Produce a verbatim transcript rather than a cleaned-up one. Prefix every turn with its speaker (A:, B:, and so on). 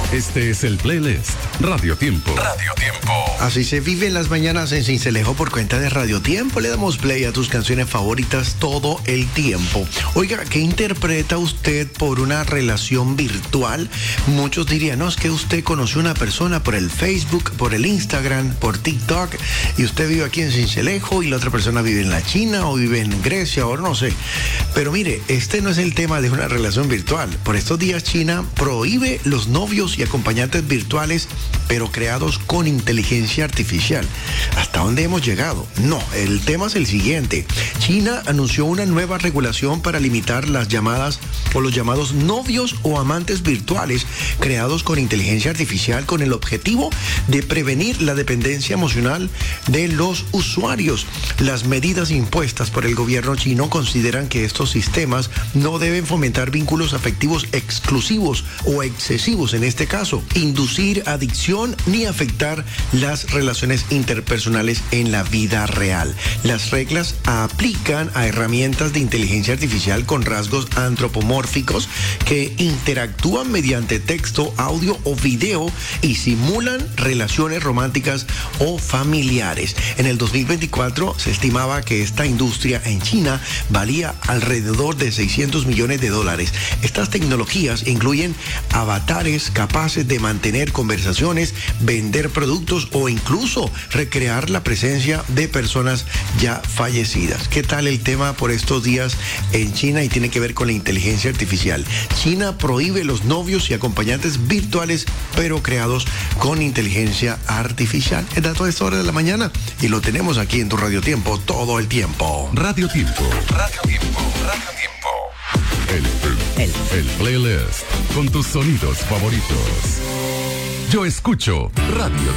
A: Este es el playlist Radio Tiempo. Radio Tiempo.
B: Así se viven las mañanas en Sincelejo por cuenta de Radio Tiempo. Le damos play a tus canciones favoritas todo el tiempo. Oiga, ¿qué interpreta usted por una relación virtual? Muchos dirían, no, es que usted conoció a una persona por el Facebook, por el Instagram, por TikTok, y usted vive aquí en Sincelejo y la otra persona vive en la China o vive en Grecia o no sé. Pero mire, este no es el tema de una relación virtual. Por estos días China prohíbe los novios y acompañantes virtuales, pero creados con inteligencia artificial. ¿Hasta dónde hemos llegado? No, el tema es el siguiente. China anunció una nueva regulación para limitar las llamadas o los llamados novios o amantes virtuales creados con inteligencia artificial con el objetivo de prevenir la dependencia emocional de los usuarios. Las medidas impuestas por el gobierno chino consideran que estos sistemas no deben fomentar vínculos afectivos exclusivos o excesivos en este caso, inducir adicción ni afectar las relaciones interpersonales en la vida real. Las reglas aplican a herramientas de inteligencia artificial con rasgos antropomórficos que interactúan mediante texto, audio o video y simulan relaciones románticas o familiares. En el dos mil veinticuatro se estimaba que esta industria en China valía alrededor de seiscientos millones de dólares. Estas tecnologías incluyen avatares capaces de mantener conversaciones, vender productos o incluso recrear la presencia de personas ya fallecidas. ¿Qué tal el tema por estos días en China y tiene que ver con la inteligencia artificial? China prohíbe los novios y acompañantes virtuales, pero creados con inteligencia artificial. El dato de esta hora de la mañana y lo tenemos aquí en tu Radio Tiempo todo el tiempo.
A: Radio Tiempo. Radio Tiempo. Radio Tiempo. El, el, el, el playlist con tus sonidos favoritos. Yo escucho Radio